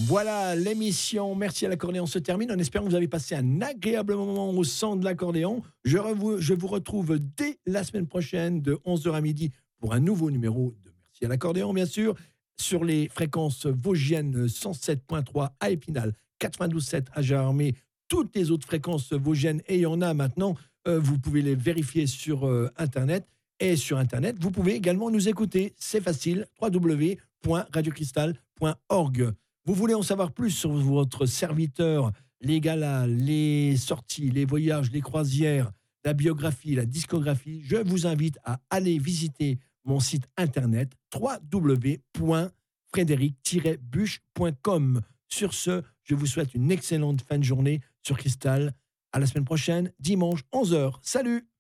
Voilà, l'émission Merci à l'accordéon se termine. En espérant que vous avez passé un agréable moment au son de l'accordéon. Je vous retrouve dès la semaine prochaine de 11h à midi pour un nouveau numéro de Merci à l'accordéon, bien sûr, sur les fréquences vosgiennes 107.3 à Épinal, 92.7 à Gérardmer, toutes les autres fréquences vosgiennes, et il y en a maintenant, vous pouvez les vérifier sur Internet. Et sur Internet, vous pouvez également nous écouter. C'est facile, www.radiocristal.org. Vous voulez en savoir plus sur votre serviteur, les galas, les sorties, les voyages, les croisières, la biographie, la discographie, je vous invite à aller visiter mon site internet www.frédéric-buche.com. Sur ce, je vous souhaite une excellente fin de journée sur Cristal. À la semaine prochaine, dimanche 11h. Salut!